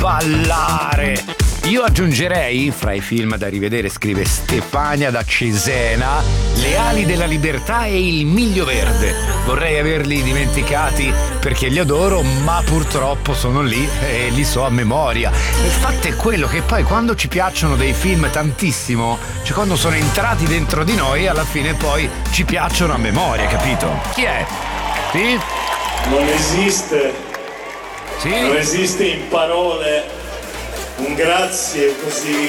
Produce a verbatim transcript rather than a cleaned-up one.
ballare. Io aggiungerei, fra i film da rivedere, scrive Stefania da Cesena, Le ali della libertà e Il miglio verde. Vorrei averli dimenticati perché li adoro, ma purtroppo sono lì e li so a memoria. Il fatto è quello che poi quando ci piacciono dei film tantissimo, cioè quando sono entrati dentro di noi, alla fine poi ci piacciono a memoria, capito? Chi è? Sì? Non esiste. Sì? Non esiste in parole un grazie così